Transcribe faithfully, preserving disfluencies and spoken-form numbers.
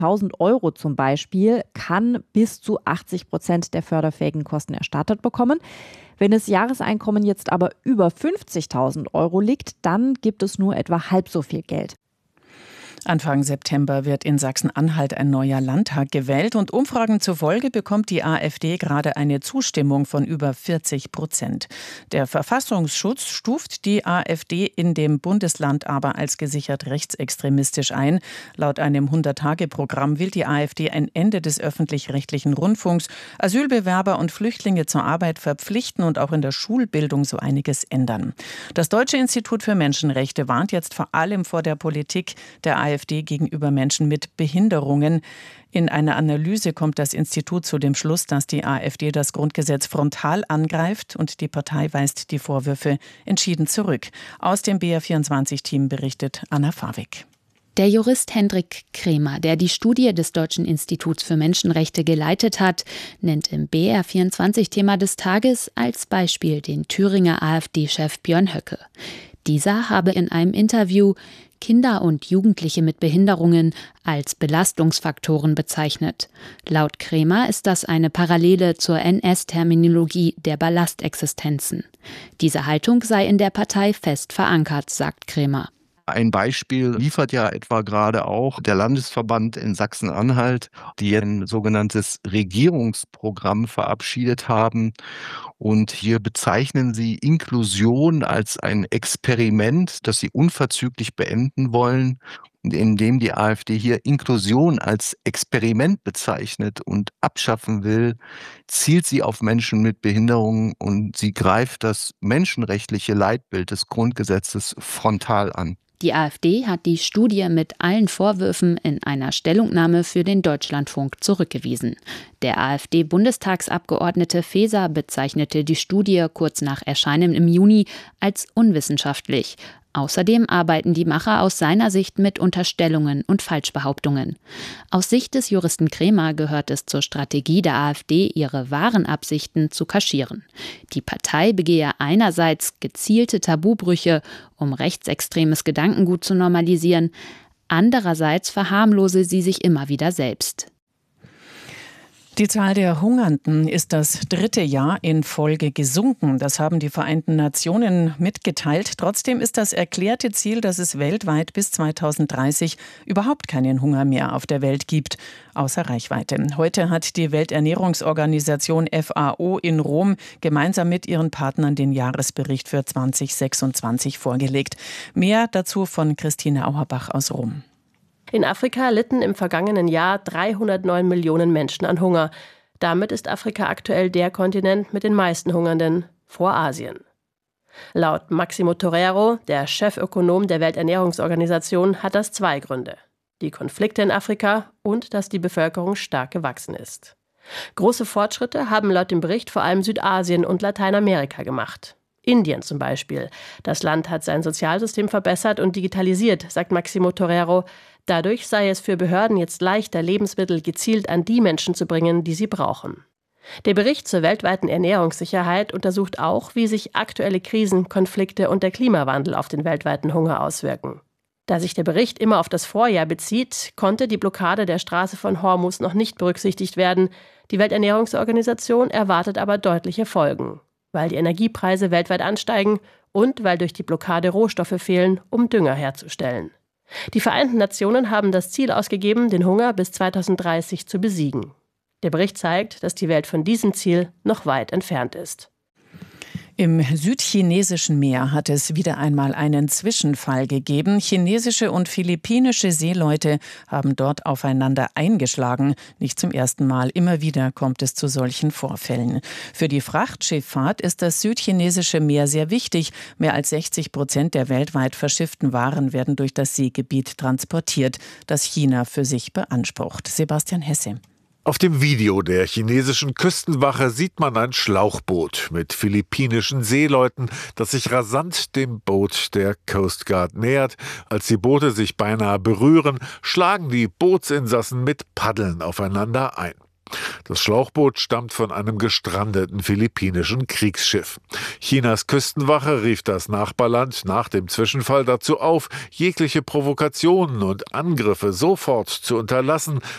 tausend Euro zum Beispiel kann bis zu achtzig Prozent der förderfähigen Kosten erstattet bekommen. Wenn das Jahreseinkommen jetzt aber über fünfzigtausend Euro liegt, dann gibt es nur etwa halb so viel Geld. Anfang September wird in Sachsen-Anhalt ein neuer Landtag gewählt und Umfragen zufolge bekommt die AfD gerade eine Zustimmung von über vierzig Prozent. Der Verfassungsschutz stuft die AfD in dem Bundesland aber als gesichert rechtsextremistisch ein. Laut einem hundert-Tage-Programm will die AfD ein Ende des öffentlich-rechtlichen Rundfunks, Asylbewerber und Flüchtlinge zur Arbeit verpflichten und auch in der Schulbildung so einiges ändern. Das Deutsche Institut für Menschenrechte warnt jetzt vor allem vor der Politik der AfD gegenüber Menschen mit Behinderungen. In einer Analyse kommt das Institut zu dem Schluss, dass die AfD das Grundgesetz frontal angreift und die Partei weist die Vorwürfe entschieden zurück. Aus dem B R vierundzwanzig-Team berichtet Anna Fawig. Der Jurist Hendrik Kremer, der die Studie des Deutschen Instituts für Menschenrechte geleitet hat, nennt im B R vierundzwanzig-Thema des Tages als Beispiel den Thüringer AfD-Chef Björn Höcke. Dieser habe in einem Interview Kinder und Jugendliche mit Behinderungen als Belastungsfaktoren bezeichnet. Laut Kremer ist das eine Parallele zur N S-Terminologie der Ballastexistenzen. Diese Haltung sei in der Partei fest verankert, sagt Kremer. Ein Beispiel liefert ja etwa gerade auch der Landesverband in Sachsen-Anhalt, die ein sogenanntes Regierungsprogramm verabschiedet haben. Und hier bezeichnen sie Inklusion als ein Experiment, das sie unverzüglich beenden wollen. Und indem die AfD hier Inklusion als Experiment bezeichnet und abschaffen will, zielt sie auf Menschen mit Behinderungen und sie greift das menschenrechtliche Leitbild des Grundgesetzes frontal an. Die AfD hat die Studie mit allen Vorwürfen in einer Stellungnahme für den Deutschlandfunk zurückgewiesen. Der AfD-Bundestagsabgeordnete Faeser bezeichnete die Studie kurz nach Erscheinen im Juni als unwissenschaftlich. Außerdem arbeiten die Macher aus seiner Sicht mit Unterstellungen und Falschbehauptungen. Aus Sicht des Juristen Kremer gehört es zur Strategie der AfD, ihre wahren Absichten zu kaschieren. Die Partei begehe einerseits gezielte Tabubrüche, um rechtsextremes Gedankengut zu normalisieren, andererseits verharmlose sie sich immer wieder selbst. Die Zahl der Hungernden ist das dritte Jahr in Folge gesunken. Das haben die Vereinten Nationen mitgeteilt. Trotzdem ist das erklärte Ziel, dass es weltweit bis zweitausenddreißig überhaupt keinen Hunger mehr auf der Welt gibt, außer Reichweite. Heute hat die Welternährungsorganisation F A O in Rom gemeinsam mit ihren Partnern den Jahresbericht für zweitausendsechsundzwanzig vorgelegt. Mehr dazu von Christine Auerbach aus Rom. In Afrika litten im vergangenen Jahr dreihundertneun Millionen Menschen an Hunger. Damit ist Afrika aktuell der Kontinent mit den meisten Hungernden, vor Asien. Laut Maximo Torero, der Chefökonom der Welternährungsorganisation, hat das zwei Gründe: die Konflikte in Afrika und dass die Bevölkerung stark gewachsen ist. Große Fortschritte haben laut dem Bericht vor allem Südasien und Lateinamerika gemacht. Indien zum Beispiel. Das Land hat sein Sozialsystem verbessert und digitalisiert, sagt Maximo Torero. Dadurch sei es für Behörden jetzt leichter, Lebensmittel gezielt an die Menschen zu bringen, die sie brauchen. Der Bericht zur weltweiten Ernährungssicherheit untersucht auch, wie sich aktuelle Krisen, Konflikte und der Klimawandel auf den weltweiten Hunger auswirken. Da sich der Bericht immer auf das Vorjahr bezieht, konnte die Blockade der Straße von Hormuz noch nicht berücksichtigt werden. Die Welternährungsorganisation erwartet aber deutliche Folgen, weil die Energiepreise weltweit ansteigen und weil durch die Blockade Rohstoffe fehlen, um Dünger herzustellen. Die Vereinten Nationen haben das Ziel ausgegeben, den Hunger bis zweitausenddreißig zu besiegen. Der Bericht zeigt, dass die Welt von diesem Ziel noch weit entfernt ist. Im südchinesischen Meer hat es wieder einmal einen Zwischenfall gegeben. Chinesische und philippinische Seeleute haben dort aufeinander eingeschlagen. Nicht zum ersten Mal. Immer wieder kommt es zu solchen Vorfällen. Für die Frachtschifffahrt ist das südchinesische Meer sehr wichtig. Mehr als sechzig Prozent der weltweit verschifften Waren werden durch das Seegebiet transportiert, das China für sich beansprucht. Sebastian Hesse. Auf dem Video der chinesischen Küstenwache sieht man ein Schlauchboot mit philippinischen Seeleuten, das sich rasant dem Boot der Coast Guard nähert. Als die Boote sich beinahe berühren, schlagen die Bootsinsassen mit Paddeln aufeinander ein. Das Schlauchboot stammt von einem gestrandeten philippinischen Kriegsschiff. Chinas Küstenwache rief das Nachbarland nach dem Zwischenfall dazu auf, jegliche Provokationen und Angriffe sofort zu unterlassen,